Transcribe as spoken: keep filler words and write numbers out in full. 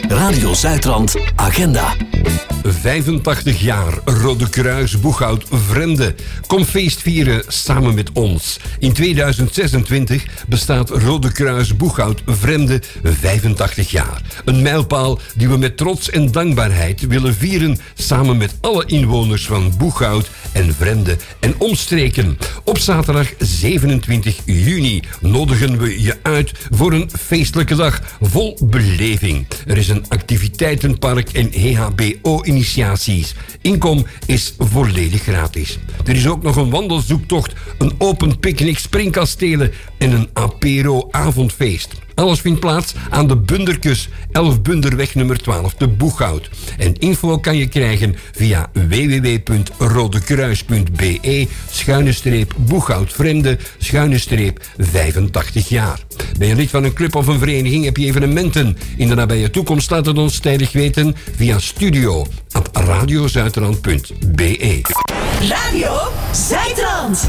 Radio Zuidrand Agenda. vijfentachtig jaar Rode Kruis Boeghout Vremde. Kom feest vieren samen met ons. In tweeduizend zesentwintig bestaat Rode Kruis Boeghout Vremde vijfentachtig jaar. Een mijlpaal die we met trots en dankbaarheid willen vieren samen met alle inwoners van Boeghout en Vremde en omstreken. Op zaterdag zevenentwintig juni nodigen we je uit voor een feestelijke dag vol beleving. Er is een activiteitenpark en H H B O-initiaties. Inkom is volledig gratis. Er is ook nog een wandelzoektocht, een open picknick, springkastelen en een apero-avondfeest. Alles vindt plaats aan de Bunderkus, elf Bunderweg nummer twaalf te Boeghout. En info kan je krijgen via w w w punt rodekruis punt b e schuine streep Boeghout Vremde schuine streep vijfentachtig jaar. Ben je lid van een club of een vereniging, heb je evenementen in de nabije toekomst, laat het ons tijdig weten via studio at radiozuidrand punt b e. Radio Zuidrand.